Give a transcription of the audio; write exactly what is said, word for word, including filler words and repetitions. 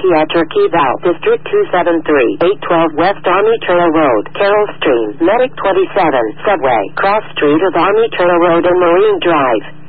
Kia Turkey Val, District two seven three, eight twelve West Army Trail Road, Carroll Stream, Medic twenty-seven, Subway, Cross Street of Army Trail Road and Marine Drive.